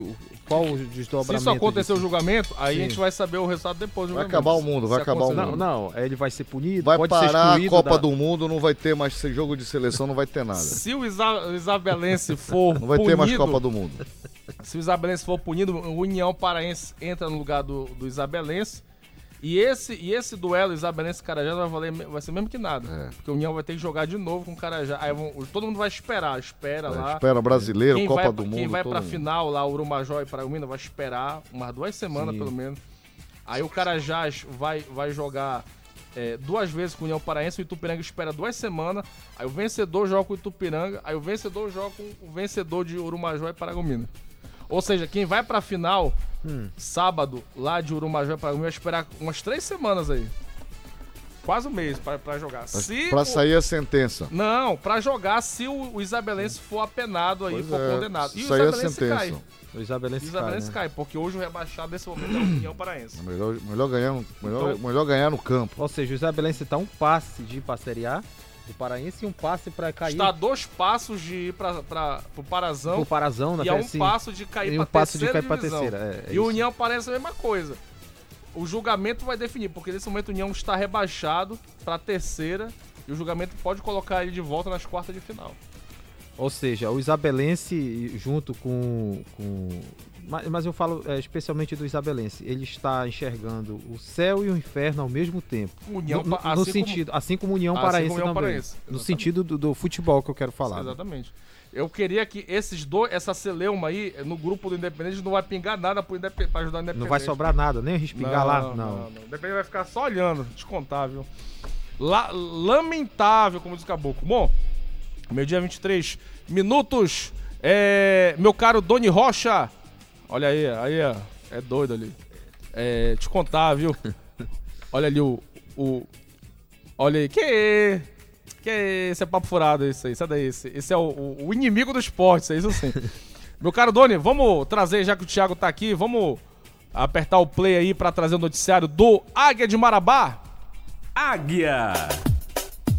Qual o desdobramento? Se isso acontecer o julgamento, aí Sim. a gente vai saber o resultado depois do Vai julgamento. acabar o mundo, vai Se acabar o acontecer- mundo. Não, ele vai ser punido, Vai pode ser parar a excluído Copa do Mundo, não vai ter mais jogo de seleção, não vai ter nada. Se o Isabelense for Não vai ter mais Copa do Mundo. Se o Isabelense for punido, o União Paraense entra no lugar do Isabelense. E esse duelo Isabelense-Carajás vai ser mesmo que nada. É. Porque o União vai ter que jogar de novo com o Carajás. Aí todo mundo vai esperar lá. Espera brasileiro, Quem Copa vai, do Mundo. Quem vai todo pra mundo. final lá, Urumajó e Paragominas, vai esperar umas 2 semanas Sim. pelo menos. Aí o Carajás vai jogar 2 vezes com o União Paraense, o Itupiranga espera 2 semanas. Aí o vencedor joga com o Itupiranga, aí o vencedor joga com o vencedor de Urumajó e Paragominas. Ou seja, quem vai pra final, sábado, lá de Urumajó e Paragominas, vai esperar umas 3 semanas aí. Quase um mês pra jogar. Pra sair a sentença. Não, pra jogar se o Isabelense for apenado aí, Pois for é, condenado. E o sair a Isabelense sentença. cai. O O Isabelense Isabelense cai, né? cai, porque hoje o rebaixado nesse momento é o União Paraense. Melhor ganhar no campo. Ou seja, o Isabelense tá um passe de ir pra Série A, do Paraense, e um passe pra cair Está 2 passos de ir pro Parazão pro Parazão. e é um passo de cair e pra um passo de terceira cair pra divisão. terceira. E o União Paraense é a mesma coisa. O julgamento vai definir, porque nesse momento o União está rebaixado pra terceira e o julgamento pode colocar ele de volta nas quartas de final. Ou seja, o Isabelense junto com mas eu falo especialmente do Isabelense, ele está enxergando o céu e o inferno ao mesmo tempo. União, No sentido, assim como o União assim Paraense como o União também. Paraense, No exatamente. sentido do futebol que eu quero falar. Exatamente. Eu queria que essa celeuma aí, no grupo do Independente, não vai pingar nada pra ajudar o Independente. Não vai sobrar nada, nem respingar lá, não. O Independente vai ficar só olhando, descontável. Lamentável, como diz o Caboclo. Bom, meio-dia 23 minutos. Meu caro Doni Rocha. Olha aí, ó. É doido ali. Te contar, viu? Olha ali olha aí. Que esse é papo furado, isso aí. Sai daí. Esse é o inimigo do esporte, isso sim. Meu caro Doni, vamos trazer, já que o Thiago tá aqui, vamos apertar o play aí pra trazer o noticiário do Águia de Marabá. Águia